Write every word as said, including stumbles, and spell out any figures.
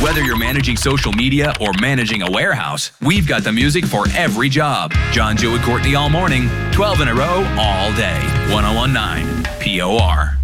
Whether you're managing social media or managing a warehouse, we've got the music for every job. John, Joe, and Courtney all morning, twelve in a row, all day. ten nineteen P O R.